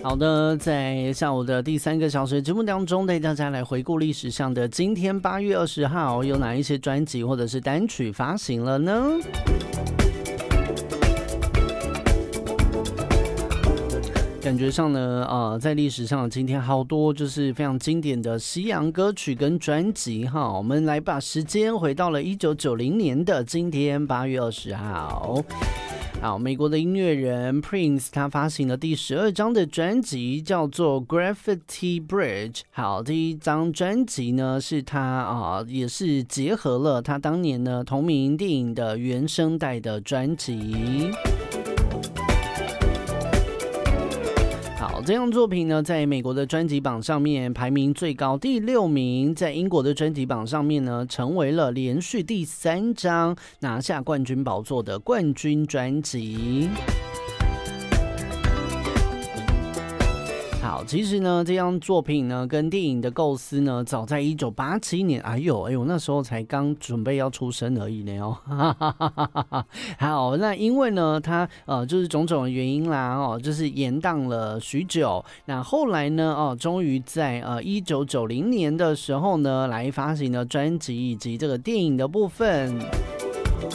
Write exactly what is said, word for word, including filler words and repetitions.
好的，在下午的第三个小时节目当中，带大家来回顾历史上的今天八月二十号有哪一些专辑或者是单曲发行了呢？感觉上呢，呃，在历史上今天好多就是非常经典的西洋歌曲跟专辑哈。我们来把时间回到了一九九零年的今天八月二十号。好，美国的音乐人 Prince 他发行了第十二张的专辑，叫做 Graffiti Bridge。好，这一张专辑呢，是他啊、呃，也是结合了他当年呢同名电影的原声带的专辑。好，这样作品呢，在美国的专辑榜上面排名最高，第六名；在英国的专辑榜上面呢，成为了连续第三张拿下冠军宝座的冠军专辑。好，其实呢，这样作品呢，跟电影的构思呢，早在一九八七年，哎呦，哎呦，那时候才刚准备要出生而已呢哦。好，那因为呢，它呃，就是种种的原因啦，哦，就是延宕了许久。那后来呢，哦，终于在呃一九九零年的时候呢，来发行了专辑以及这个电影的部分。